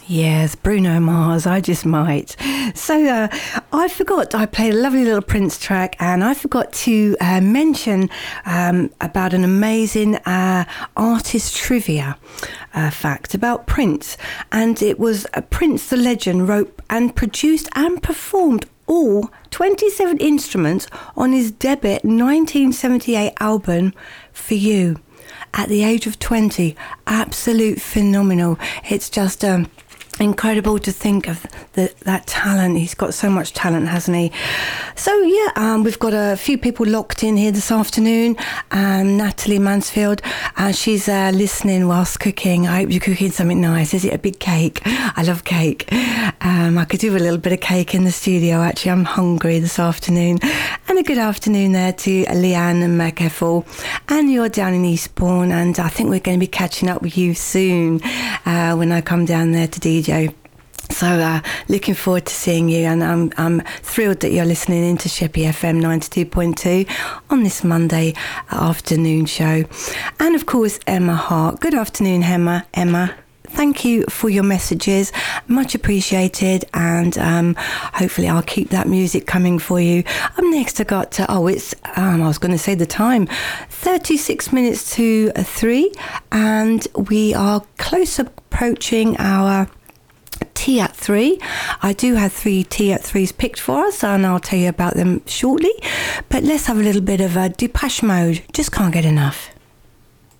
Yes, Bruno Mars, I just might. So I forgot, I played a lovely little Prince track, and I forgot to mention about an amazing artist trivia fact about Prince. And it was Prince the legend wrote and produced and performed all 27 instruments on his debut 1978 album, For You. At the age of 20, absolute phenomenal. It's just incredible to think of that talent. He's got so much talent, hasn't he? So we've got a few people locked in here this afternoon. Natalie Mansfield, she's listening whilst cooking. I hope you're cooking something nice. Is it a big cake? I love cake. I could do a little bit of cake in the studio. Actually, I'm hungry this afternoon. And a good afternoon there to Leanne and McEffel. And you're down in Eastbourne, and I think we're going to be catching up with you soon when I come down there to DJ. So looking forward to seeing you, and I'm thrilled that you're listening into Sheppey FM 92.2 on this Monday afternoon show. And of course, Emma Hart. Good afternoon, Emma. Thank you for your messages, much appreciated, and hopefully I'll keep that music coming for you. Up next I got I was going to say the time, 36 minutes to 3, and we are close approaching our tea at 3. I do have 3 tea at 3s picked for us, and I'll tell you about them shortly. But let's have a little bit of a Depeche Mode. Just can't get enough.